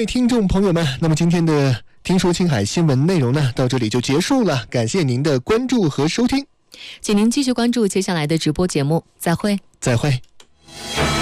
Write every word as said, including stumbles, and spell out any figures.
位听众朋友们，那么今天的听说青海新闻内容呢，到这里就结束了，感谢您的关注和收听， 请您继续关注接下来的直播节目，再会。 再会。